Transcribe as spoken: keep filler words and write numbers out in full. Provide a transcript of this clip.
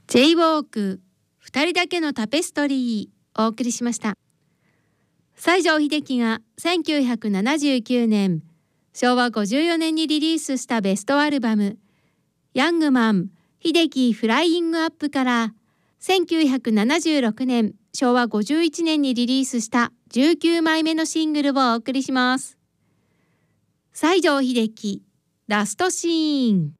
J ウォーク二人だけのタペストリーお送りしました。西城秀樹がせんきゅうひゃくななじゅうきゅうねんしょうわごじゅうよねんにリリースしたベストアルバムヤングマン秀樹フライングアップからせんきゅうひゃくななじゅうろくねんしょうわごじゅういちねんにリリースしたじゅうきゅうまいめのシングルをお送りします。西城秀樹ラストシーン。